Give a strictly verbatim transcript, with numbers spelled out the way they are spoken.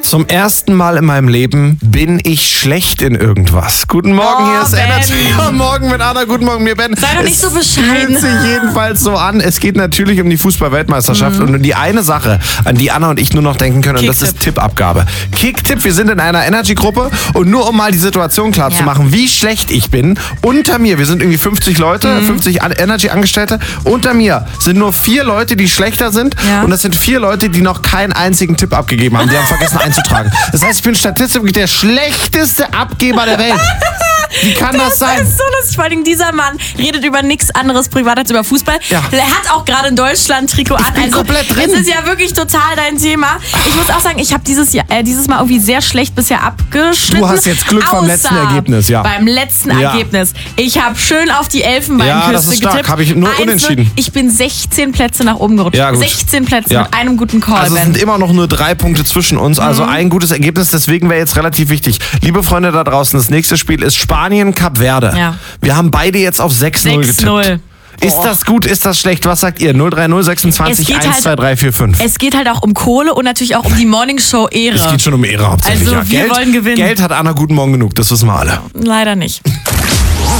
Zum ersten Mal in meinem Leben bin ich schlecht in irgendwas. Guten Morgen, Oh, hier ist Ben. Energy. Guten Morgen mit Anna, guten Morgen mir Ben. Sei doch nicht es so bescheiden. Fühlt sich jedenfalls so an. Es geht natürlich um die Fußball-Weltmeisterschaft Mhm. und um die eine Sache, an die Anna und ich nur noch denken können, und das Kicktipp. ist Tippabgabe. Kicktipp, wir sind in einer Energy-Gruppe und nur um mal die Situation klar zu Ja. machen, wie schlecht ich bin, unter mir, wir sind irgendwie fünfzig Leute, Mhm. fünfzig Energy-Angestellte, unter mir sind nur vier Leute, die schlechter sind Ja. und das sind vier Leute, die noch keinen einzigen Tipp abgegeben haben. Die haben vergessen einzutragen. Das heißt, ich bin statistisch wirklich der schlechteste Abgeber der Welt. Wie kann das, sein? Das ist so lustig. Vor allem dieser Mann redet über nichts anderes privat als über Fußball. Ja. Er hat auch gerade ein Deutschland-Trikot an. bin Also, komplett drin. Es ist ja wirklich total dein Thema. Ich muss auch sagen, ich habe dieses, Jahr- äh, dieses Mal irgendwie sehr schlecht bisher abgeschnitten. Du hast jetzt Glück beim Außer letzten Ergebnis, ja. Beim letzten Ja. Ergebnis. Ich habe schön auf die Elfenbeinküste Ja, das ist stark. getippt. Habe ich nur Einzel- unentschieden. Ich bin sechzehn Plätze nach oben gerutscht. Ja, gut. sechzehn Plätze Ja. mit einem guten Call, Also es Ben. sind immer noch nur drei Punkte zwischen uns, also Mhm. ein gutes Ergebnis, deswegen wäre jetzt relativ wichtig. Liebe Freunde da draußen, das nächste Spiel ist Spanien-Kap Verde. Ja. Wir haben beide jetzt auf sechs null sechs getippt. null. Ist das gut, ist das schlecht? Was sagt ihr? null drei null sechsundzwanzig Es geht eins halt- zwei drei vier fünf. Es geht halt auch um Kohle und natürlich auch um die Morningshow-Ehre. Es geht schon um Ehre hauptsächlich. Also, ja. wir Geld, wollen gewinnen. Geld hat Anna guten Morgen genug, das wissen wir alle. Leider nicht.